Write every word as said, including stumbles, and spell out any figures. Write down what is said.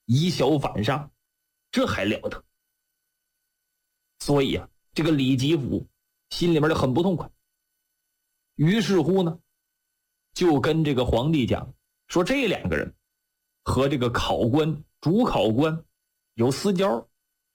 以小反上，这还了得。所以啊，这个李吉甫心里面就很不痛快。于是乎呢，就跟这个皇帝讲说，这两个人和这个考官主考官有私交，